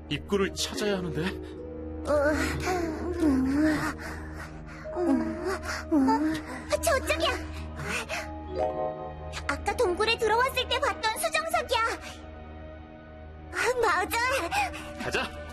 입구를 찾아야 하는데. 저쪽이야. 아까 동굴에 들어왔을 때 봤던 수정석이야. 맞아. 가자.